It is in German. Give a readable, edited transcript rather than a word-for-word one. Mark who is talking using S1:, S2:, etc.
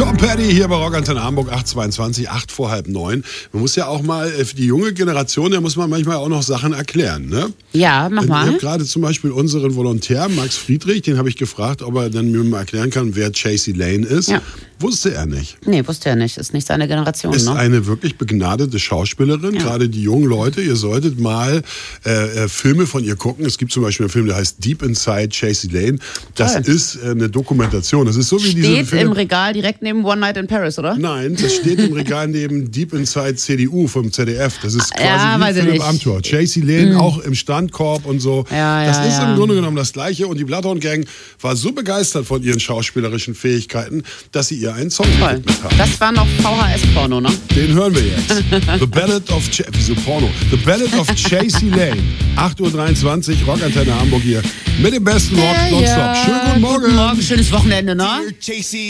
S1: Sean Paddy hier bei Rock Antenne Hamburg, 8:22, 8:30. Man muss ja auch mal, für die junge Generation, da muss man manchmal auch noch Sachen erklären, ne?
S2: Ja, mach mal.
S1: Ich habe gerade zum Beispiel unseren Volontär, Max Friedrich, den habe ich gefragt, ob er dann mir mal erklären kann, wer Chasey Lane ist. Ja. Wusste er nicht.
S2: Nee, wusste er nicht. Ist nicht seine Generation.
S1: Ist eine wirklich begnadete Schauspielerin. Ja. Gerade die jungen Leute, ihr solltet mal Filme von ihr gucken. Es gibt zum Beispiel einen Film, der heißt Deep Inside Chasey Lane. Das ist eine Dokumentation. Das ist so wie
S2: steht
S1: diese Filme.
S2: Im Regal direkt neben One Night in Paris, oder?
S1: Nein, das steht im Regal neben Deep Inside CDU vom ZDF. Das ist quasi wie Philipp Amthor. Chasey Lane auch im Standkorb und so. Das ist im Grunde genommen das Gleiche. Und die Bloodhound Gang war so begeistert von ihren schauspielerischen Fähigkeiten, dass sie ihr einen Song gewidmet haben.
S2: Das war noch VHS-Porno, ne?
S1: Den hören wir jetzt. The Ballad of Wieso Porno? The Ballad of Chasey Lane. 8:23 Uhr, Rockantenne Hamburg hier. Mit dem besten Rock nonstop. Schönen guten Morgen.
S2: Guten Morgen, schönes Wochenende, ne?